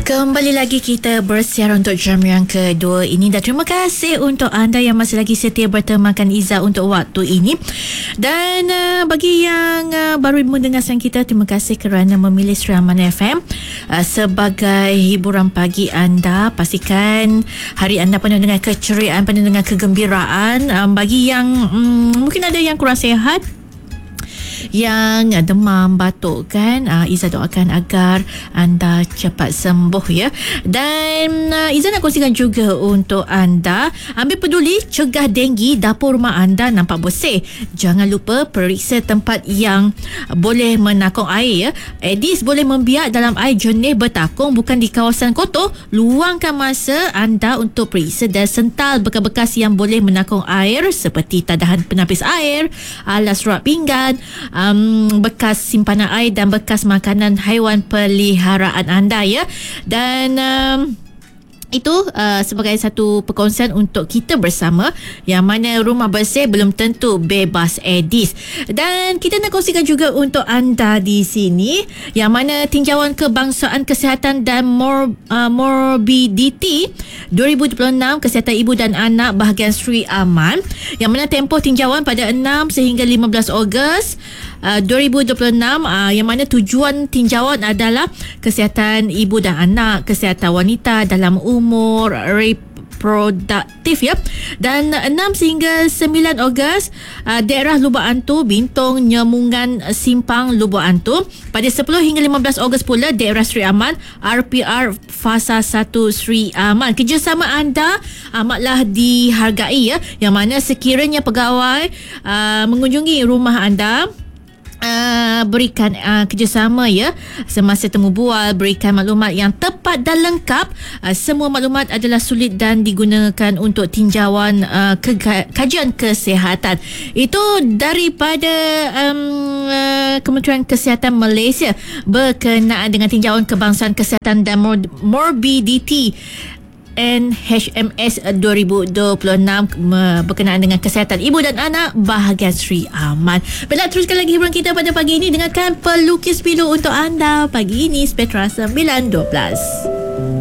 Kembali lagi kita bersiaran untuk jam yang kedua ini, dan terima kasih untuk anda yang masih lagi setia bertemakan Izzah untuk waktu ini. Dan bagi yang baru mendengarkan kita, terima kasih kerana memilih Suria Aman FM sebagai hiburan pagi anda. Pastikan hari anda penuh dengan keceriaan, penuh dengan kegembiraan. Bagi yang mungkin ada yang kurang sihat, yang demam, batuk kan, Izzah doakan agar anda cepat sembuh ya. Dan Izzah nak kongsikan juga untuk anda, ambil peduli cegah denggi, dapur rumah anda nampak bersih. Jangan lupa periksa tempat yang boleh menakung air ya. Aedes boleh membiak dalam air jernih bertakung, bukan di kawasan kotor. Luangkan masa anda untuk periksa dan sental bekas-bekas yang boleh menakung air seperti tadahan penapis air, alas surat pinggan, bekas simpanan air dan bekas makanan haiwan peliharaan anda ya. Dan itu sebagai satu perkongsian untuk kita bersama, yang mana rumah bersih belum tentu bebas Aedes. Dan kita nak kongsikan juga untuk anda di sini, yang mana tinjauan kebangsaan kesihatan dan morbidity 2026 kesihatan ibu dan anak bahagian Sri Aman, yang mana tempoh tinjauan pada 6 sehingga 15 Ogos 2026, yang mana tujuan tinjauan adalah kesihatan ibu dan anak, kesihatan wanita dalam umur reproduktif ya. Dan 6 sehingga 9 Ogos daerah Lubuk Antu, Bintong, Nyemungan, Simpang, Lubuk Antu. Pada 10 hingga 15 Ogos pula daerah Sri Aman, RPR Fasa 1 Sri Aman. Kerjasama anda amatlah dihargai ya, yang mana sekiranya pegawai mengunjungi rumah anda, berikan kerjasama ya semasa temu bual, berikan maklumat yang tepat dan lengkap. Semua maklumat adalah sulit dan digunakan untuk tinjauan kajian kesihatan. Itu daripada Kementerian Kesihatan Malaysia berkenaan dengan tinjauan kebangsaan kesihatan dan morbidity NHMS 2026 berkenaan dengan kesihatan ibu dan anak bahagian Sri Aman. Baiklah, teruskan lagi hiburan kita pada pagi ini. Dengarkan Pelukis Pilu untuk anda pagi ini, Spectra 912.